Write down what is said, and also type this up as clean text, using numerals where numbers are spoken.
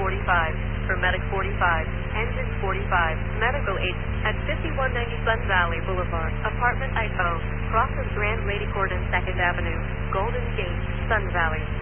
45, for Medic 45, Engine 45, Medical Aid, at 5190 Sun Valley Boulevard, Apartment I-O, crosses Grand Lady Court and 2nd Avenue, Golden Gate, Sun Valley.